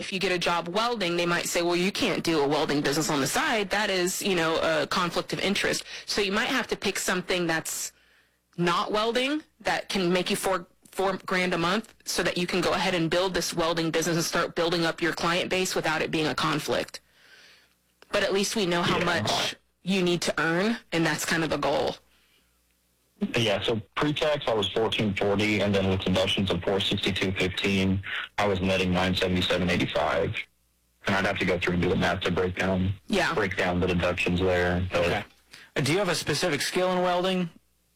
if you get a job welding, they might say, well, you can't do a welding business on the side. That is, a conflict of interest. So you might have to pick something that's not welding that can make you $4,000 a month so that you can go ahead and build this welding business and start building up your client base without it being a conflict. But at least we know how much you need to earn, and that's kind of the goal. Yeah, so pre-tax I was $1,440, and then with deductions of $462.15, I was netting $977.85. And I'd have to go through and do the math to break down the deductions there. But, okay. Do you have a specific skill in welding?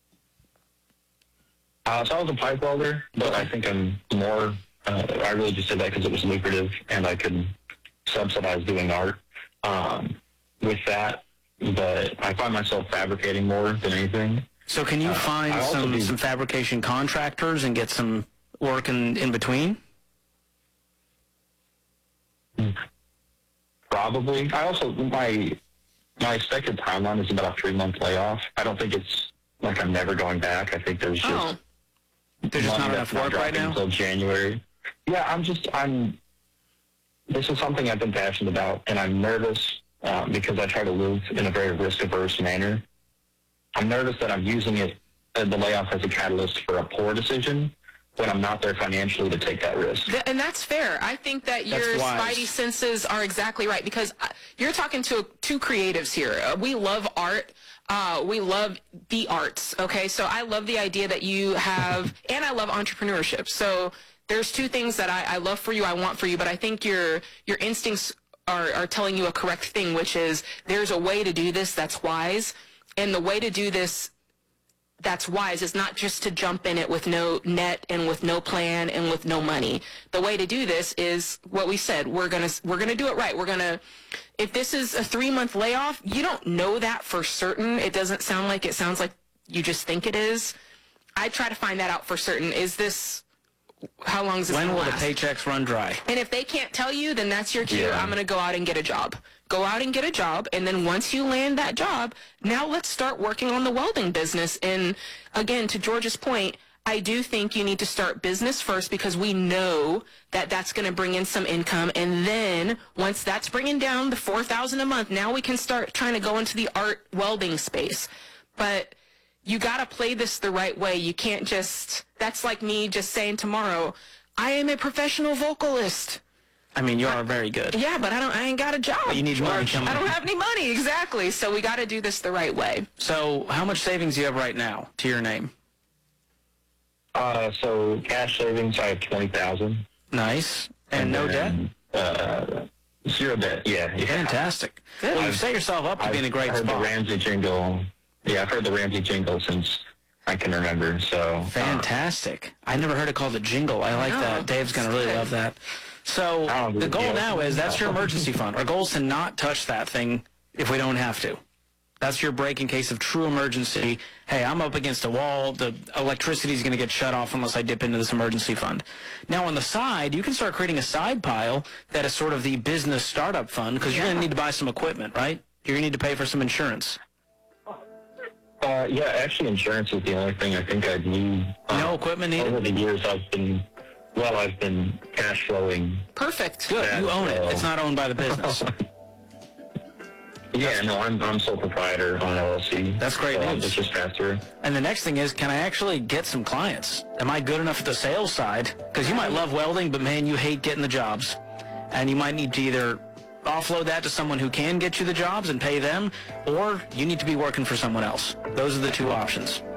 So I was a pipe welder, but I think I'm more, I really just did that because it was lucrative and I could subsidize doing art with that. But I find myself fabricating more than anything. So can you find some fabrication contractors and get some work in between? Probably. I also, my expected timeline is about a 3-month layoff. I don't think it's like I'm never going back. I think there's just... There's just not enough work right now? Until January. Yeah, this is something I've been passionate about, and I'm nervous because I try to live in a very risk-averse manner. I'm nervous that I'm using the layoff as a catalyst for a poor decision when I'm not there financially to take that risk. And that's fair. I think that your spidey senses are exactly right, because you're talking to two creatives here. We love art. We love the arts, okay? So I love the idea that you have, and I love entrepreneurship. So there's two things that I love for you, I want for you, but I think your instincts are telling you a correct thing, which is there's a way to do this that's wise, and the way to do this that's wise is not just to jump in it with no net and with no plan and with no money. The way to do this is what we said. We're gonna do it right. If this is a 3-month layoff, you don't know that for certain. It doesn't sound like it. Sounds like you just think it is. I try to find that out for certain. How long is this? When will the paychecks run dry? And if they can't tell you, then that's your cue. I'm gonna go out and get a job. Go out and get a job, and then once you land that job, now let's start working on the welding business. And again, to George's point, I do think you need to start business first, because we know that that's going to bring in some income. And then once that's bringing down the $4,000 a month, now we can start trying to go into the art welding space. But you got to play this the right way. You can't that's like me just saying tomorrow, I am a professional vocalist. I mean, you are very good. Yeah, but I ain't got a job. But you need money coming. I don't have any money, exactly. So we got to do this the right way. So how much savings do you have right now to your name? So cash savings, I have $20,000. Nice. And no debt? Zero debt. Yeah. Fantastic. Good. Well, you've set yourself up to be in a great spot. I've heard the Ramsey jingle. Yeah, I've heard the Ramsey jingle since I can remember. So fantastic. I never heard it called a jingle. I like that. Dave's gonna really love that. So the goal now is that's your emergency fund. Our goal is to not touch that thing if we don't have to. That's your break in case of true emergency. Hey, I'm up against a wall. The electricity is going to get shut off unless I dip into this emergency fund. Now, on the side, you can start creating a side pile that is sort of the business startup fund, because you're going to need to buy some equipment, right? You're going to need to pay for some insurance. Yeah, actually, insurance is the only thing I think I'd need. No equipment needed? Over the years, I've been cash flowing. Perfect. Good. You own it. It's not owned by the business. Yeah, no, I'm sole proprietor on LLC. That's great news. It's just faster. And the next thing is, can I actually get some clients? Am I good enough at the sales side? Because you might love welding, but man, you hate getting the jobs. And you might need to either offload that to someone who can get you the jobs and pay them, or you need to be working for someone else. Those are the two options.